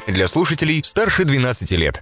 Для слушателей старше 12 лет.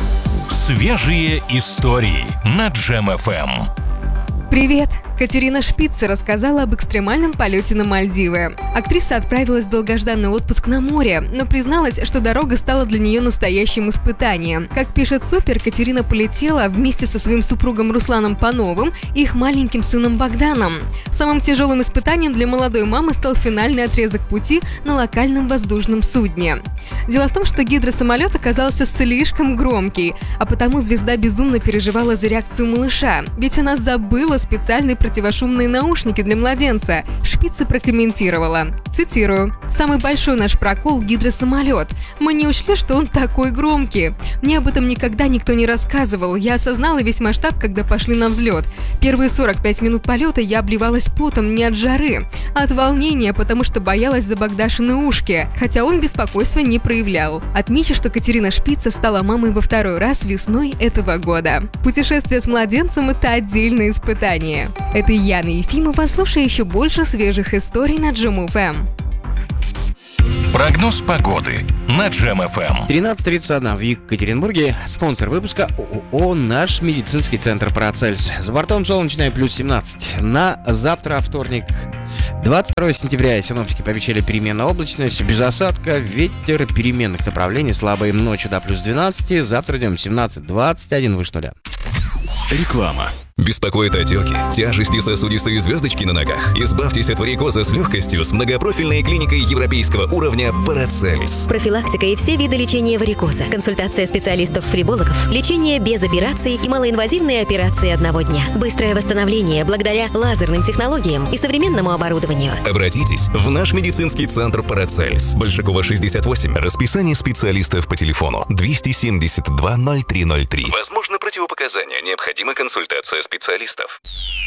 Свежие истории на Джем ФМ. Привет! Катерина Шпица рассказала об экстремальном полете на Мальдивы. Актриса отправилась в долгожданный отпуск на море, но призналась, что дорога стала для нее настоящим испытанием. Как пишет Супер, Катерина полетела вместе со своим супругом Русланом Пановым и их маленьким сыном Богданом. Самым тяжелым испытанием для молодой мамы стал финальный отрезок пути на локальном воздушном судне. Дело в том, что гидросамолет оказался слишком громкий, а потому звезда безумно переживала за реакцию малыша, ведь она забыла специальные противошумные наушники для младенца. Шпица прокомментировала, цитирую: «Самый большой наш прокол – гидросамолет. Мы не учли, что он такой громкий. Мне об этом никогда никто не рассказывал. Я осознала весь масштаб, когда пошли на взлет. Первые 45 минут полета я обливалась потом не от жары, а от волнения, потому что боялась за Богдашины ушки, хотя он беспокойства не проявлял». Отмечу, что Катерина Шпица стала мамой во второй раз весной этого года. Путешествие с младенцем – это отдельное испытание. Это Яна Ефимова. Слушай еще больше свежих историй на Джем ФМ. Прогноз погоды на Джем ФМ. 13:31 в Екатеринбурге. Спонсор выпуска ООО «Наш медицинский центр Парацельс». За бортом солнечная плюс 17. На завтра, вторник, 22 сентября, синоптики пообещали переменная облачность, без осадка, ветер переменных направлений, слабый, ночью до плюс 12, завтра днем 17-21, выше нуля. Реклама. Беспокоит отеки, тяжести, сосудистые звездочки на ногах? Избавьтесь от варикоза с легкостью с многопрофильной клиникой европейского уровня Парацельс. Профилактика и все виды лечения варикоза, консультация специалистов-фрибологов, лечение без операций и малоинвазивные операции одного дня. Быстрое восстановление благодаря лазерным технологиям и современному оборудованию. Обратитесь в наш медицинский центр Парацельс. Большакова, 68. Расписание специалистов по телефону 272 0303. Возможно, противопоказания. Необходима консультация специалистов.